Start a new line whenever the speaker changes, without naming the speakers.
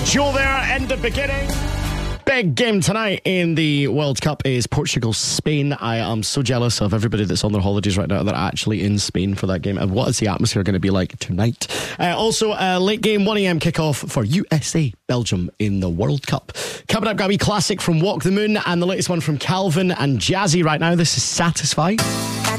Joe there in the beginning. Big game tonight in the World Cup is Portugal-Spain. I am so jealous of everybody that's on their holidays right now. They're actually in Spain for that game. And what is the atmosphere going to be like tonight? Also, late game, 1am kickoff for USA-Belgium in the World Cup. Coming up, got a wee classic from Walk the Moon and the latest one from Calvin and Jazzy right now. This is Satisfy.